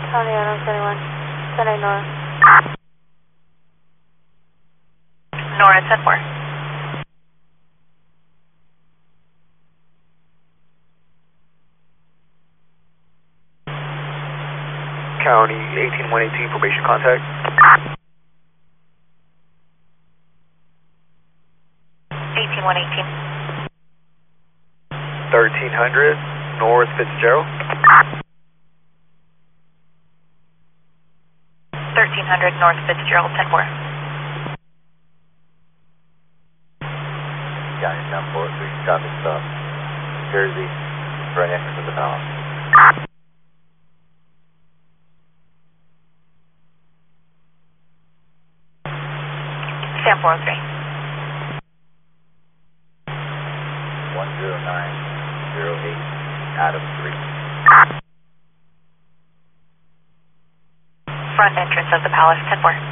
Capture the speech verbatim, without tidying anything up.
County Island twenty-one, ten eight Nora. Nora, ten four. County eighteen one eighteen, formation contact. eighteen one eighteen. thirteen hundred, North Fitzgerald. thirteen hundred North Fitzgerald, ten four. County ten four, three, copy, stop. Jersey, right next to the balance. Sam four oh three. one zero nine zero eight, Adam three. Front entrance of the Palace, ten four.